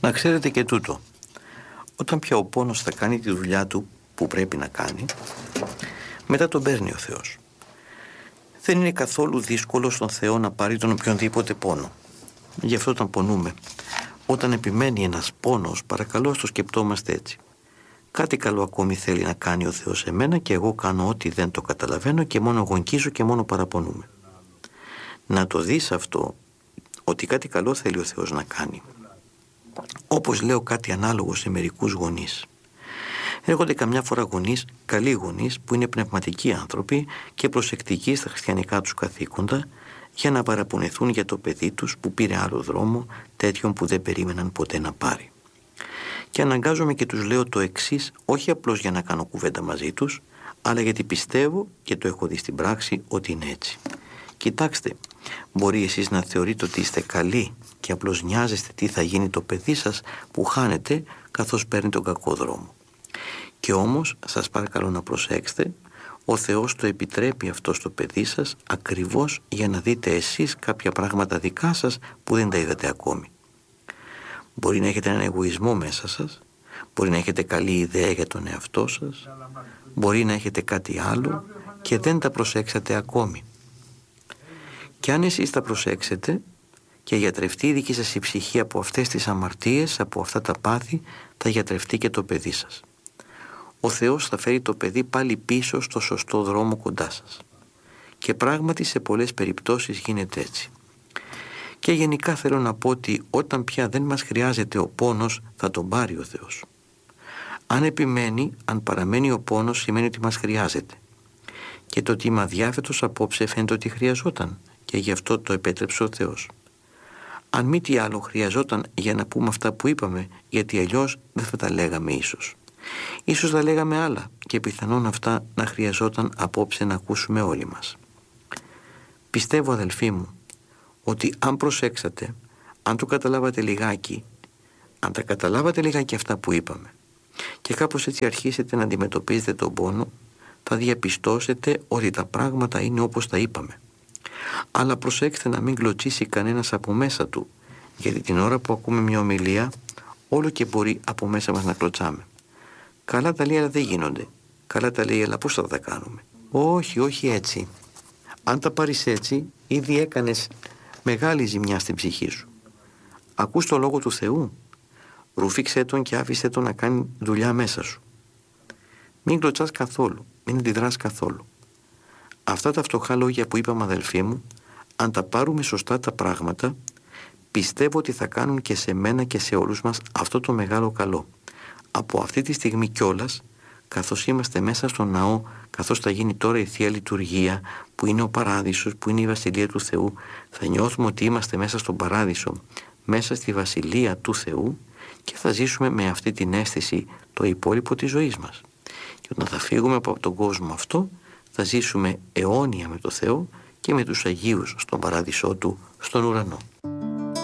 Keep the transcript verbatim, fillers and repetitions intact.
Να ξέρετε και τούτο. Όταν πια ο πόνος θα κάνει τη δουλειά του που πρέπει να κάνει, μετά τον παίρνει ο Θεός. Δεν είναι καθόλου δύσκολο στον Θεό να πάρει τον οποιονδήποτε πόνο. Γι' αυτό όταν πονούμε, όταν επιμένει ένας πόνος, παρακαλώ το σκεπτόμαστε έτσι. Κάτι καλό ακόμη θέλει να κάνει ο Θεός σε μένα και εγώ κάνω ό,τι δεν το καταλαβαίνω και μόνο γονκίζω και μόνο παραπονούμε. Να το δεις αυτό, ότι κάτι καλό θέλει ο Θεός να κάνει. Όπως λέω κάτι ανάλογο σε μερικούς γονείς. Έρχονται καμιά φορά γονείς, καλοί γονείς που είναι πνευματικοί άνθρωποι και προσεκτικοί στα χριστιανικά τους καθήκοντα για να παραπονεθούν για το παιδί τους που πήρε άλλο δρόμο, τέτοιον που δεν περίμεναν ποτέ να πάρει. Και αναγκάζομαι και τους λέω το εξής, όχι απλώς για να κάνω κουβέντα μαζί τους, αλλά γιατί πιστεύω και το έχω δει στην πράξη ότι είναι έτσι. Κοιτάξτε, μπορεί εσείς να θεωρείτε ότι είστε καλοί και απλώς νοιάζεστε τι θα γίνει το παιδί σας που χάνετε καθώς παίρνει τον κακό δρόμο. Και όμως σας παρακαλώ να προσέξετε, ο Θεός το επιτρέπει αυτό στο παιδί σας ακριβώς για να δείτε εσείς κάποια πράγματα δικά σας που δεν τα είδατε ακόμη. Μπορεί να έχετε έναν εγωισμό μέσα σας, μπορεί να έχετε καλή ιδέα για τον εαυτό σας, μπορεί να έχετε κάτι άλλο και δεν τα προσέξατε ακόμη. Και αν εσείς τα προσέξετε και γιατρευτεί η δική σας η ψυχή από αυτές τις αμαρτίες, από αυτά τα πάθη, θα γιατρευτεί και το παιδί σας. Ο Θεός θα φέρει το παιδί πάλι πίσω στο σωστό δρόμο κοντά σας. Και πράγματι σε πολλές περιπτώσεις γίνεται έτσι. Και γενικά θέλω να πω ότι όταν πια δεν μας χρειάζεται ο πόνος, θα τον πάρει ο Θεός. Αν επιμένει, αν παραμένει ο πόνος, σημαίνει ότι μας χρειάζεται. Και το ότι είμαι αδιάφετος απόψε φαίνεται ότι χρειαζόταν και γι' αυτό το επέτρεψε ο Θεός. Αν μη τι άλλο χρειαζόταν για να πούμε αυτά που είπαμε, γιατί αλλιώς δεν θα τα λέγαμε ίσως. Ίσως θα λέγαμε άλλα και πιθανόν αυτά να χρειαζόταν απόψε να ακούσουμε όλοι μας. Πιστεύω, αδελφοί μου, ότι αν προσέξατε, αν το καταλάβατε λιγάκι, αν τα καταλάβατε λιγάκι αυτά που είπαμε και κάπως έτσι αρχίσετε να αντιμετωπίζετε τον πόνο, θα διαπιστώσετε ότι τα πράγματα είναι όπως τα είπαμε. Αλλά προσέξτε να μην κλωτσίσει κανένας από μέσα του, γιατί την ώρα που ακούμε μια ομιλία, όλο και μπορεί από μέσα μας να κλωτσάμε. Καλά τα λέει, αλλά δεν γίνονται. Καλά τα λέει, αλλά πώς θα τα κάνουμε. Όχι, όχι έτσι. Αν τα πάρεις έτσι, ήδη έκανες μεγάλη ζημιά στην ψυχή σου. Ακούς το λόγο του Θεού, ρουφήξε τον και άφησε τον να κάνει δουλειά μέσα σου. Μην κλωτσάς καθόλου, μην αντιδράς καθόλου. Αυτά τα φτωχά λόγια που είπαμε, αδελφοί μου, αν τα πάρουμε σωστά τα πράγματα, πιστεύω ότι θα κάνουν και σε μένα και σε όλους μας αυτό το μεγάλο καλό. Από αυτή τη στιγμή κιόλας, καθώς είμαστε μέσα στον ναό, καθώς θα γίνει τώρα η Θεία Λειτουργία, που είναι ο Παράδεισος, που είναι η Βασιλεία του Θεού, θα νιώθουμε ότι είμαστε μέσα στον Παράδεισο, μέσα στη Βασιλεία του Θεού και θα ζήσουμε με αυτή την αίσθηση το υπόλοιπο της ζωής μας. Και όταν θα φύγουμε από τον κόσμο αυτό, θα ζήσουμε αιώνια με το Θεό και με τους Αγίους στον Παράδεισό Του, στον ουρανό.